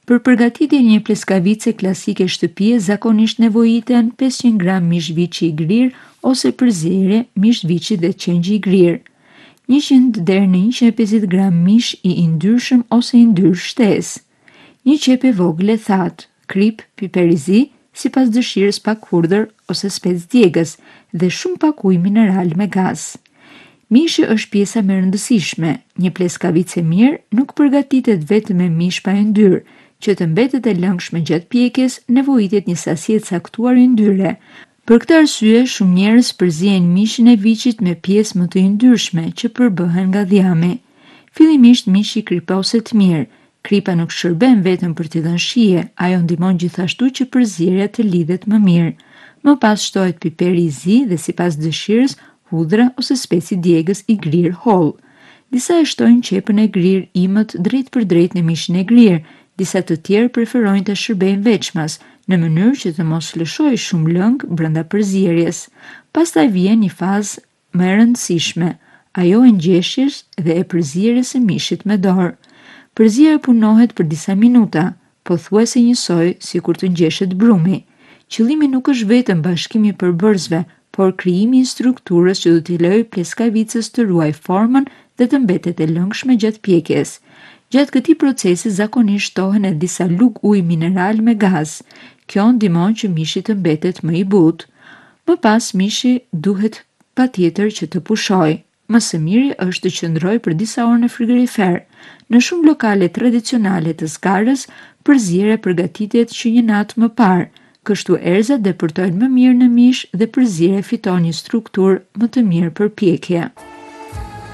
Për përgatitjen e një pleskavice klasike shtëpie zakonisht nevojiten 500 gram mish viçi i grirë ose përzierje mish viçi dhe qengji i grirë, 100 deri në 150 gram mish i yndyrshëm ose yndyr shtesë, një qep e vogël e thatë, krip, piper i zi, sipas dëshirës pak hudhër ose spec djegës dhe shumë pak ujë mineral me gaz. Mishi është pjesa më e rëndësishme. Një pleskavice mirë nuk përgatitet vetëm me mish pa yndyr, që të mbetet e lëngshme gjatë pjekjes, nevojitet një sasi e caktuar yndyre. Për këtë arsye, shumë njerëz përzihen mishin e viçit me pjesë më të yndyrshme që përbëhen nga dhjami. Fillimisht mishi kriposet mirë. Kripa nuk shërben vetëm për t'i dhënë shije, ajo ndihmon gjithashtu që përzierja të lidhet më mirë. Më pas shtohet piperi i zi dhe sipas dëshirës hudhra ose speci djegës i grirë holl. Disa e shtojnë qepën e grirë imët drejt për drejt në mishin e grirë, disa të tjerë preferojnë të shërbejnë veçmas, në mënyrë që të mos lëshojë shumë lëng brenda përzierjes. Pastaj vjen një fazë më e rëndësishme, ajo e ngjeshjes dhe e përzierjes së mishit me dorë. Përzierja punohet për disa minuta, pothuajse njësoj sikur të ngjeshet brumi. Qëllimi nuk është vetëm bashkimi i përbërësve, por krijimi i strukturës që do t'i lejojë pleskavicës të ruajë formën dhe të mbetet e lëngshme gjatë pjekjes. Gjatë këtij procesi zakonisht shtohen edhe disa lugë ujë mineral me gaz. Kjo ndihmon që mishi të mbetet më i butë. Më pas mishi duhet patjetër që të pushojë. Më së miri është të qëndrojë për disa orë në frigorifer. Në shumë lokale tradicionale të zgarrës, përzierja përgatitet që një natë më parë. Kështu erëzat depërtojnë më mirë në mish dhe përzierja fiton një strukturë më të mirë për pjekje.